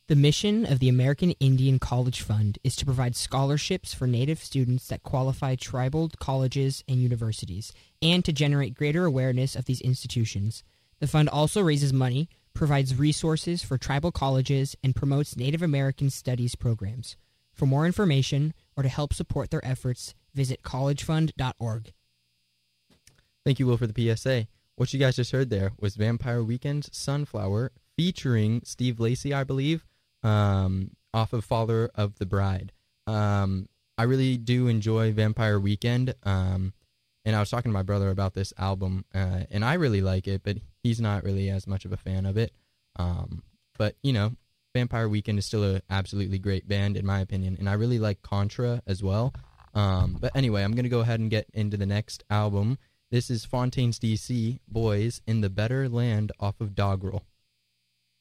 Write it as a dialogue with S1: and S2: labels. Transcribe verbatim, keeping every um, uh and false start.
S1: The mission of the American Indian College Fund is to provide scholarships for Native students that qualify tribal colleges and universities, and to generate greater awareness of these institutions. The fund also raises money, provides resources for tribal colleges, and promotes Native American studies programs. For more information or to help support their efforts, visit college fund dot org.
S2: Thank you, Will, for the P S A. What you guys just heard there was Vampire Weekend's Sunflower, featuring Steve Lacy, I believe, um, off of Father of the Bride. Um, I really do enjoy Vampire Weekend, um, and I was talking to my brother about this album, uh, and I really like it, but he's not really as much of a fan of it. Um, but, you know, Vampire Weekend is still an absolutely great band, in my opinion, and I really like Contra as well. Um, but anyway, I'm going to go ahead and get into the next album. This is Fontaines D C, Boys in the Better Land off of Doggerel.